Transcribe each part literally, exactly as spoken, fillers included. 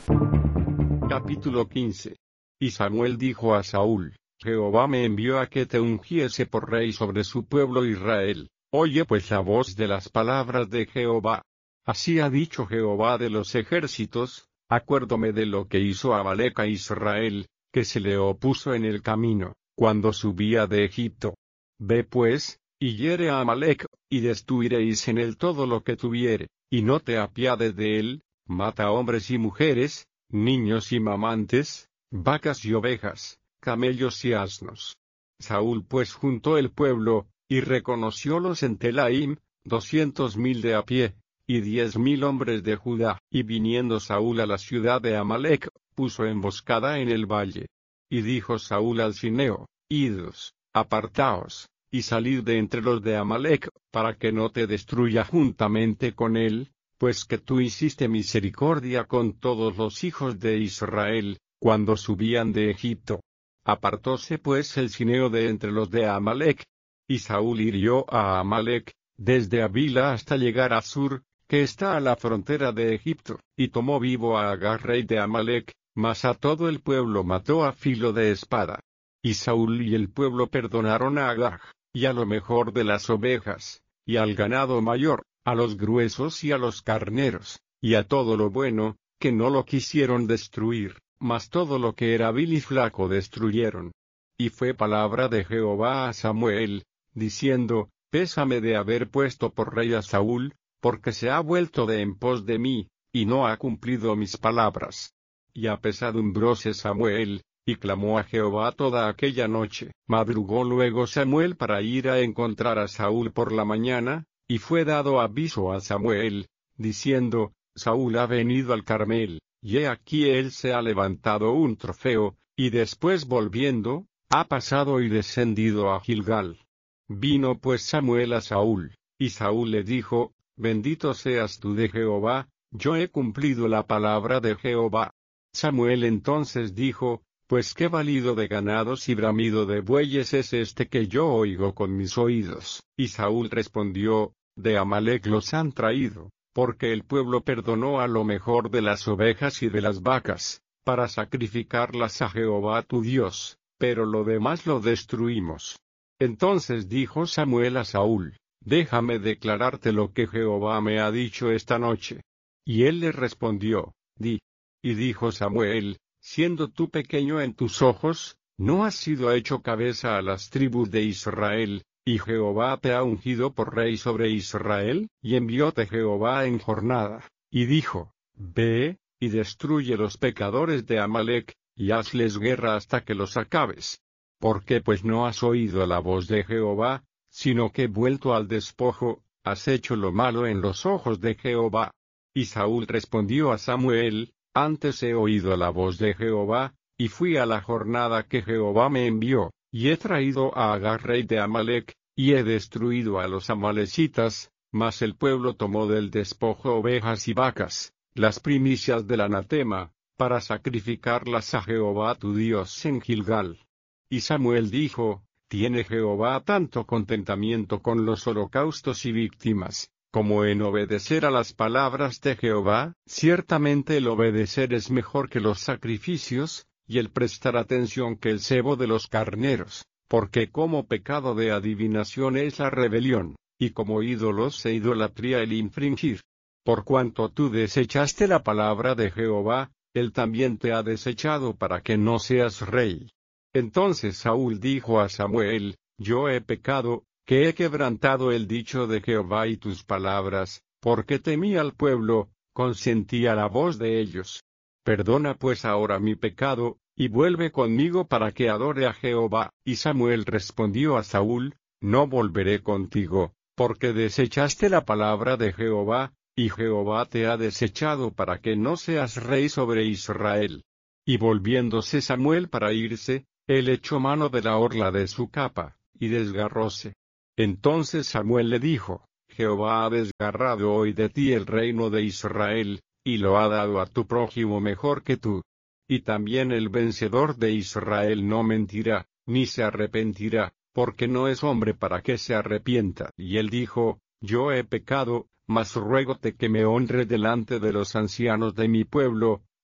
Capítulo quince. Y Samuel dijo a Saúl: Jehová me envió a que te ungiese por rey sobre su pueblo Israel. Oye pues la voz de las palabras de Jehová. Así ha dicho Jehová de los ejércitos: acuérdome de lo que hizo Amalec a Israel, que se le opuso en el camino, cuando subía de Egipto. Ve pues, y hiere a Amalec, y destruiréis en él todo lo que tuviere, y no te apiades de él, mata hombres y mujeres, niños y mamantes, vacas y ovejas, camellos y asnos. Saúl pues juntó el pueblo, y reconociólos en Telaim, doscientos mil de a pie, y diez mil hombres de Judá. Y viniendo Saúl a la ciudad de Amalec, puso emboscada en el valle. Y dijo Saúl al cineo: Idos, apartaos, y salid de entre los de Amalec, para que no te destruya juntamente con él, pues que tú hiciste misericordia con todos los hijos de Israel, cuando subían de Egipto. Apartóse pues el cineo de entre los de Amalec. Y Saúl hirió a Amalec, desde Avila hasta llegar a Sur, que está a la frontera de Egipto, y tomó vivo a Agar rey de Amalec, mas a todo el pueblo mató a filo de espada. Y Saúl y el pueblo perdonaron a Agar, y a lo mejor de las ovejas, y al ganado mayor, a los gruesos y a los carneros, y a todo lo bueno, que no lo quisieron destruir, mas todo lo que era vil y flaco destruyeron. Y fue palabra de Jehová a Samuel, diciendo: Pésame de haber puesto por rey a Saúl, porque se ha vuelto de en pos de mí, y no ha cumplido mis palabras. Y apesadumbróse Samuel, y clamó a Jehová toda aquella noche. Madrugó luego Samuel para ir a encontrar a Saúl por la mañana, y fue dado aviso a Samuel, diciendo: Saúl ha venido al Carmel, y he aquí él se ha levantado un trofeo, y después volviendo, ha pasado y descendido a Gilgal. Vino pues Samuel a Saúl, y Saúl le dijo: Bendito seas tú de Jehová, yo he cumplido la palabra de Jehová. Samuel entonces dijo: Pues qué balido de ganados y bramido de bueyes es este que yo oigo con mis oídos. Y Saúl respondió: De Amalec los han traído, porque el pueblo perdonó a lo mejor de las ovejas y de las vacas, para sacrificarlas a Jehová tu Dios, pero lo demás lo destruimos. Entonces dijo Samuel a Saúl: Déjame declararte lo que Jehová me ha dicho esta noche. Y él le respondió: Di. Y dijo Samuel: Siendo tú pequeño en tus ojos, no has sido hecho cabeza a las tribus de Israel, y Jehová te ha ungido por rey sobre Israel. Y envióte Jehová en jornada, y dijo: Ve, y destruye los pecadores de Amalec, y hazles guerra hasta que los acabes. ¿Por qué pues no has oído la voz de Jehová, sino que vuelto al despojo, has hecho lo malo en los ojos de Jehová? Y Saúl respondió a Samuel: Antes he oído la voz de Jehová, y fui a la jornada que Jehová me envió, y he traído a Agar rey de Amalec, y he destruido a los amalecitas, mas el pueblo tomó del despojo ovejas y vacas, las primicias del anatema, para sacrificarlas a Jehová tu Dios en Gilgal. Y Samuel dijo: ¿Tiene Jehová tanto contentamiento con los holocaustos y víctimas, como en obedecer a las palabras de Jehová? Ciertamente el obedecer es mejor que los sacrificios, y el prestar atención que el cebo de los carneros, porque como pecado de adivinación es la rebelión, y como ídolos e idolatría el infringir. Por cuanto tú desechaste la palabra de Jehová, él también te ha desechado para que no seas rey. Entonces Saúl dijo a Samuel: Yo he pecado, que he quebrantado el dicho de Jehová y tus palabras, porque temí al pueblo, consentí a la voz de ellos. Perdona pues ahora mi pecado, y vuelve conmigo para que adore a Jehová. Y Samuel respondió a Saúl: No volveré contigo, porque desechaste la palabra de Jehová, y Jehová te ha desechado para que no seas rey sobre Israel. Y volviéndose Samuel para irse, él echó mano de la orla de su capa, y desgarróse. Entonces Samuel le dijo: Jehová ha desgarrado hoy de ti el reino de Israel, y lo ha dado a tu prójimo mejor que tú. Y también el vencedor de Israel no mentirá, ni se arrepentirá, porque no es hombre para que se arrepienta. Y él dijo: Yo he pecado, mas ruégote que me honre delante de los ancianos de mi pueblo,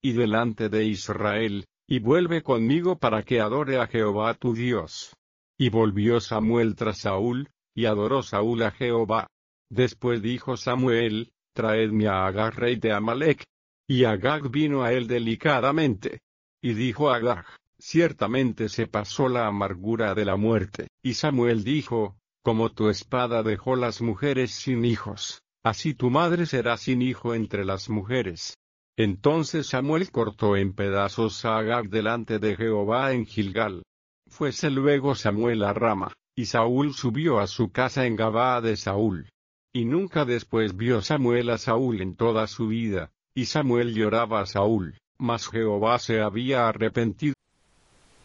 y delante de Israel, y vuelve conmigo para que adore a Jehová tu Dios. Y volvió Samuel tras Saúl, y adoró Saúl a Jehová. Después dijo Samuel, traedme a Agag rey de Amalec. Y Agag vino a él delicadamente. Y dijo Agag, ciertamente se pasó la amargura de la muerte. Y Samuel dijo, como tu espada dejó las mujeres sin hijos, así tu madre será sin hijo entre las mujeres. Entonces Samuel cortó en pedazos a Agag delante de Jehová en Gilgal. Fuese luego Samuel a Rama, y Saúl subió a su casa en Gabaa de Saúl. Y nunca después vio Samuel a Saúl en toda su vida, y Samuel lloraba a Saúl, mas Jehová se había arrepentido.